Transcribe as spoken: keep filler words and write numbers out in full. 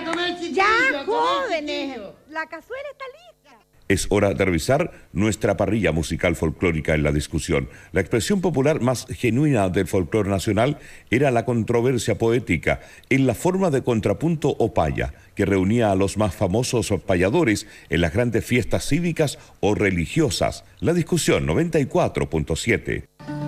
a comer chiquillo. Ya, a comer jóvenes, chiquillo. la cazuela está lista. Es hora de revisar nuestra parrilla musical folclórica en la discusión. La expresión popular más genuina del folclore nacional era la controversia poética, en la forma de contrapunto o paya, que reunía a los más famosos payadores en las grandes fiestas cívicas o religiosas. La discusión noventa y cuatro punto siete.